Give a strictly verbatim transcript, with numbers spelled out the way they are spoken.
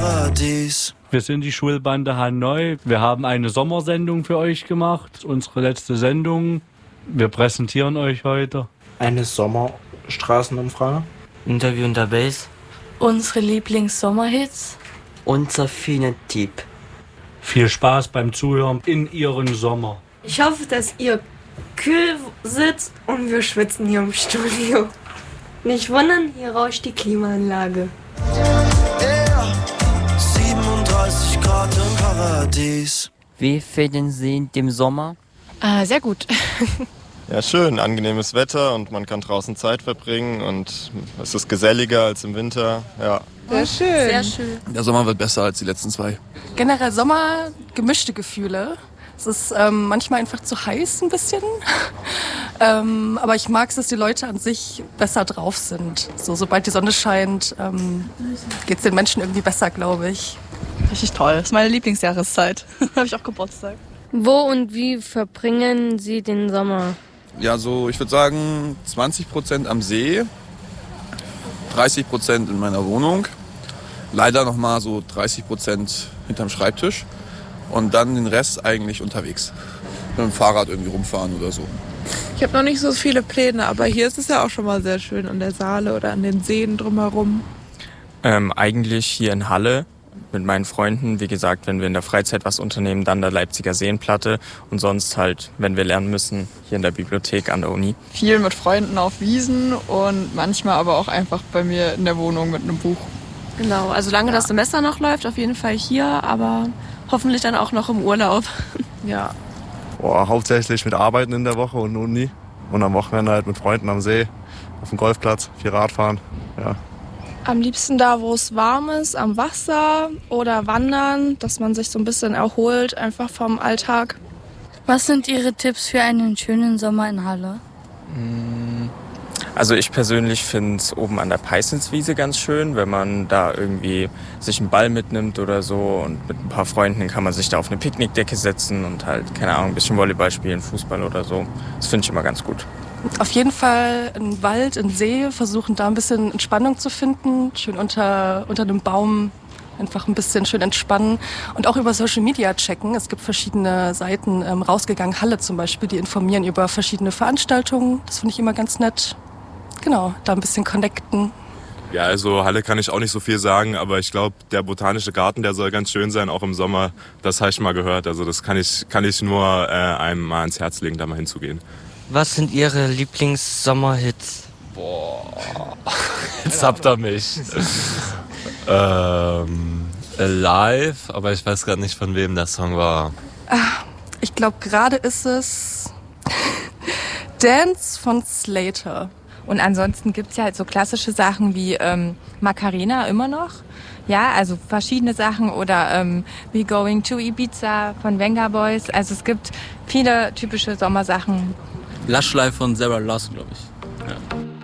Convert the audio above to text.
Paradies. Wir sind die Schulbande Hanoi. Wir haben eine Sommersendung für euch gemacht, unsere letzte Sendung. Wir präsentieren euch heute eine Sommerstraßenumfrage, Interview in der Base, unsere Lieblings-Sommerhits, unser Phänotyp. Viel Spaß beim Zuhören in Ihren Sommer. Ich hoffe, dass ihr kühl sitzt und wir schwitzen hier im Studio. Nicht wundern, hier rauscht die Klimaanlage. Yeah. siebenunddreißig Grad im Paradies. Wie finden Sie den Sommer? Äh, sehr gut. Ja, schön, angenehmes Wetter und man kann draußen Zeit verbringen und es ist geselliger als im Winter. Ja. Sehr schön. Sehr schön. Der Sommer wird besser als die letzten zwei. Generell Sommer, gemischte Gefühle. Es ist ähm, manchmal einfach zu heiß ein bisschen. ähm, aber ich mag es, dass die Leute an sich besser drauf sind. So, sobald die Sonne scheint, ähm, geht es den Menschen irgendwie besser, glaube ich. Richtig toll. Das ist meine Lieblingsjahreszeit. Habe ich auch Geburtstag. Wo und wie verbringen Sie den Sommer? Ja, so ich würde sagen zwanzig Prozent am See, dreißig Prozent in meiner Wohnung, leider nochmal so dreißig Prozent hinterm Schreibtisch und dann den Rest eigentlich unterwegs. Mit dem Fahrrad irgendwie rumfahren oder so. Ich habe noch nicht so viele Pläne, aber hier ist es ja auch schon mal sehr schön an der Saale oder an den Seen drumherum. Ähm, eigentlich hier in Halle mit meinen Freunden. Wie gesagt, wenn wir in der Freizeit was unternehmen, dann der Leipziger Seenplatte und sonst halt, wenn wir lernen müssen, hier in der Bibliothek an der Uni. Viel mit Freunden auf Wiesen und manchmal aber auch einfach bei mir in der Wohnung mit einem Buch. Genau, also solange ja. das Semester noch läuft, auf jeden Fall hier, aber hoffentlich dann auch noch im Urlaub. Ja. Boah, hauptsächlich mit Arbeiten in der Woche und Uni und am Wochenende halt mit Freunden am See, auf dem Golfplatz, viel Radfahren, ja. Am liebsten da, wo es warm ist, am Wasser oder wandern, dass man sich so ein bisschen erholt, einfach vom Alltag. Was sind Ihre Tipps für einen schönen Sommer in Halle? Also ich persönlich finde es oben an der Peißenswiese ganz schön, wenn man da irgendwie sich einen Ball mitnimmt oder so und mit ein paar Freunden kann man sich da auf eine Picknickdecke setzen und halt, keine Ahnung, ein bisschen Volleyball spielen, Fußball oder so. Das finde ich immer ganz gut. Auf jeden Fall ein Wald, ein See, versuchen da ein bisschen Entspannung zu finden, schön unter, unter einem Baum einfach ein bisschen schön entspannen und auch über Social Media checken. Es gibt verschiedene Seiten, ähm, rausgegangen, Halle zum Beispiel, die informieren über verschiedene Veranstaltungen. Das finde ich immer ganz nett. Genau, da ein bisschen connecten. Ja, also Halle kann ich auch nicht so viel sagen, aber ich glaube, der botanische Garten, der soll ganz schön sein, auch im Sommer. Das habe ich mal gehört. Also das kann ich, kann ich nur äh, einem mal ans Herz legen, da mal hinzugehen. Was sind Ihre Lieblings-Sommerhits? Boah, jetzt habt ihr mich. ähm, Alive, aber ich weiß gerade nicht, von wem der Song war. Ich glaube, gerade ist es Dance von Slater. Und ansonsten gibt es ja halt so klassische Sachen wie ähm, Macarena immer noch. Ja, also verschiedene Sachen oder ähm, We Going to Ibiza von Venga Boys. Also es gibt viele typische Sommersachen. Lush Life von Sarah Lawson, glaube ich.